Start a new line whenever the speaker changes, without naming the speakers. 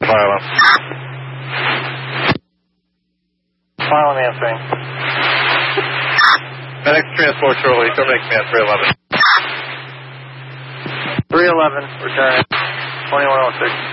fire alarm. Fire alarm answering. Medics transport shortly. Terminate command 311. 311, return. 2106.